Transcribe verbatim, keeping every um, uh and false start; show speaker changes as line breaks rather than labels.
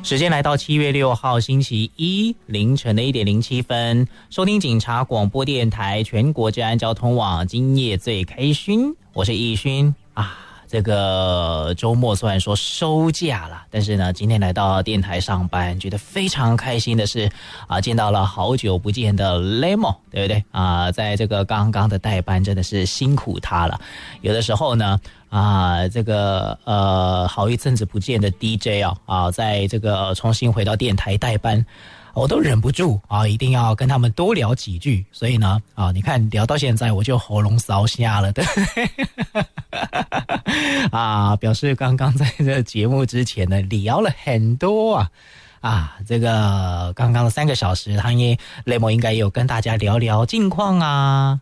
时间来到七月六号星期一凌晨的一点零七分，收听警察广播电台全国治安交通网，今夜最开心，我是易勋啊。这个周末虽然说收假了，但是呢，今天来到电台上班，觉得非常开心的是啊，见到了好久不见的 Lemon， 对不对啊？在这个刚刚的代班真的是辛苦他了，有的时候呢。啊，这个呃，好一阵子不见的 D J 啊，啊，在这个、呃、重新回到电台代班，我都忍不住啊，一定要跟他们多聊几句。所以呢，啊，你看聊到现在，我就喉咙烧瞎了的。啊，表示刚刚在这个节目之前呢，聊了很多啊。啊，这个刚刚的三个小时，他也雷蒙应该也有跟大家聊聊近况啊，